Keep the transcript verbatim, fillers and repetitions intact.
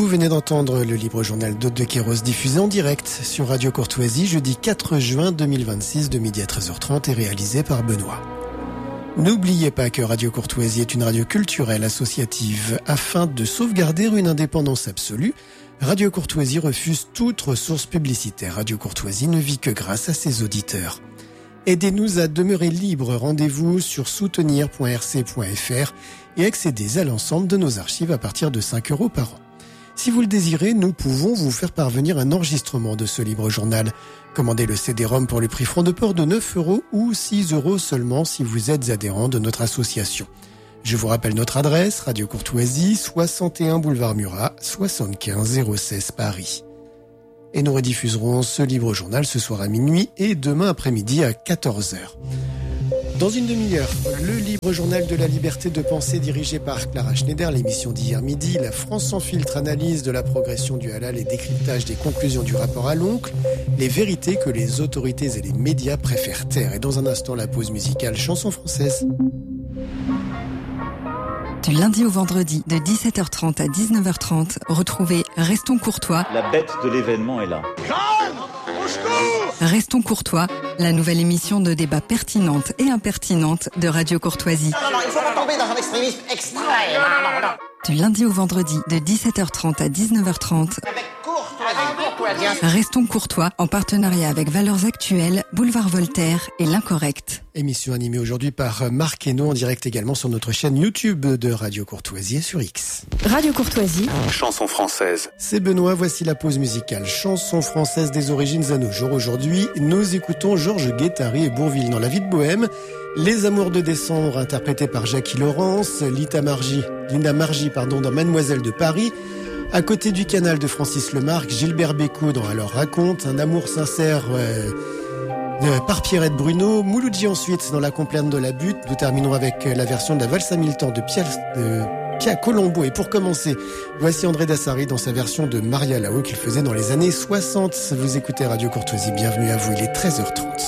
venez d'entendre le libre journal d'Aude de Queyros diffusé en direct sur Radio Courtoisie jeudi quatre juin deux mille vingt-six de midi à treize heures trente et réalisé par Benoît. N'oubliez pas que Radio Courtoisie est une radio culturelle associative. Afin de sauvegarder une indépendance absolue, Radio Courtoisie refuse toute ressource publicitaire. Radio Courtoisie ne vit que grâce à ses auditeurs. Aidez-nous à demeurer libre. Rendez-vous sur soutenir point r c point f r et accédez à l'ensemble de nos archives à partir de cinq euros par an. Si vous le désirez, nous pouvons vous faire parvenir un enregistrement de ce libre journal. Commandez le C D-ROM pour le prix franc de port de neuf euros ou six euros seulement si vous êtes adhérent de notre association. Je vous rappelle notre adresse, Radio Courtoisie, soixante et un boulevard Murat, soixante-quinze zéro seize Paris. Et nous rediffuserons ce libre journal ce soir à minuit et demain après-midi à quatorze heures. Dans une demi-heure, le libre journal de la liberté de penser dirigé par Clara Schneider, l'émission d'hier midi, la France sans filtre, analyse de la progression du halal et décryptage des conclusions du rapport à l'oncle, les vérités que les autorités et les médias préfèrent taire. Et dans un instant, la pause musicale chanson française. Du lundi au vendredi, de dix-sept heures trente à dix-neuf heures trente, retrouvez Restons Courtois. La bête de l'événement est là. Restons Courtois, la nouvelle émission de débat pertinente et impertinente de Radio Courtoisie. Non, non, il faut pas tomber dans un extrémisme extrême. Non, non, non. Du lundi au vendredi, de dix-sept heures trente à dix-neuf heures trente. Avec courtoisie, courtoisie. Restons Courtois, en partenariat avec Valeurs Actuelles, Boulevard Voltaire et L'Incorrect. Émission animée aujourd'hui par Marc Hainaut, en direct également sur notre chaîne YouTube de Radio Courtoisie et sur X. Radio Courtoisie. Chanson française. C'est Benoît, voici la pause musicale. Chanson française des origines à nos jours. Aujourd'hui, nous écoutons Georges Guettari et Bourvil dans La vie de Bohème. Les Amours de décembre, interprétés par Jackie Laurence, Lita Margie, Linda Margie, pardon, dans Mademoiselle de Paris. À côté du canal de Francis Lemarque, Gilbert Bécaud dans Alors raconte, un amour sincère euh, euh, par Pierrette Bruno, Mouloudji ensuite dans La complainte de la butte. Nous terminons avec la version de la valse à mille temps de Pia, de Pia Colombo. Et pour commencer, voici André Dassari dans sa version de Maria Lao qu'il faisait dans les années soixante. Vous écoutez Radio Courtoisie, bienvenue à vous, il est treize heures trente.